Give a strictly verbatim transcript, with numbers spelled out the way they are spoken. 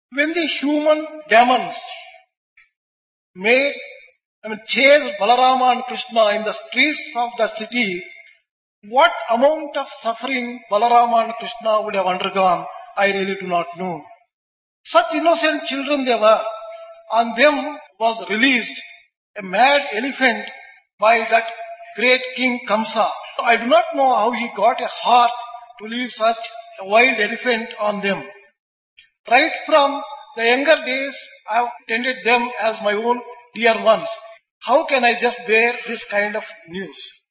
When the human demons made, I mean, chased Balarama and Krishna in the streets of the city, what amount of suffering Balarama and Krishna would have undergone, I really do not know. Such innocent children they were. On them was released a mad elephant by that great king Kamsa. I do not know how he got a heart to leave such a wild elephant on them. Right from the younger days, I have tended them as my own dear ones. How can I just bear this kind of news?